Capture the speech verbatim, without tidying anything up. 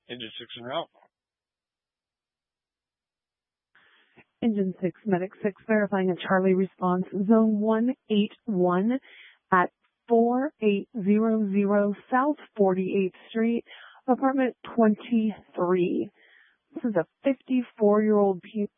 Engine six en route. Engine six, Medic six, verifying a Charlie response, zone one eight one at four eight zero zero South forty-eighth Street, apartment twenty-three. This is a fifty-four-year-old